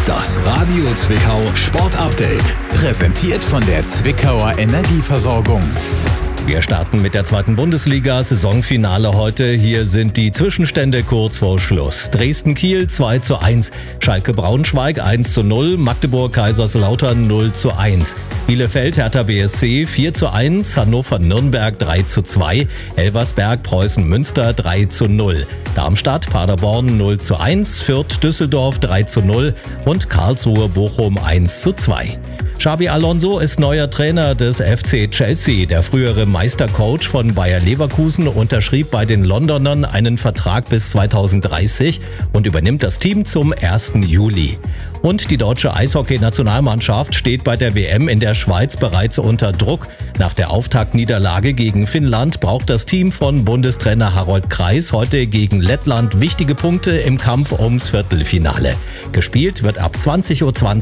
Das Radio Zwickau Sport Update. Präsentiert von der Zwickauer Energieversorgung. Wir starten mit der 2. Bundesliga, Saisonfinale heute. Hier sind die Zwischenstände kurz vor Schluss. Dresden-Kiel 2:1, Schalke-Braunschweig 1:0, Magdeburg-Kaiserslautern 0:1, Bielefeld-Hertha BSC 4:1, Hannover-Nürnberg 3:2, Elversberg-Preußen-Münster 3:0, Darmstadt-Paderborn 0:1, Fürth-Düsseldorf 3:0 und Karlsruhe-Bochum 1:2. Xabi Alonso ist neuer Trainer des FC Chelsea. Der frühere Meistercoach von Bayer Leverkusen unterschrieb bei den Londonern einen Vertrag bis 2030 und übernimmt das Team zum 1. Juli. Und die deutsche Eishockey-Nationalmannschaft steht bei der WM in der Schweiz bereits unter Druck. Nach der Auftaktniederlage gegen Finnland braucht das Team von Bundestrainer Harold Kreis heute gegen Lettland wichtige Punkte im Kampf ums Viertelfinale. Gespielt wird ab 20:20 Uhr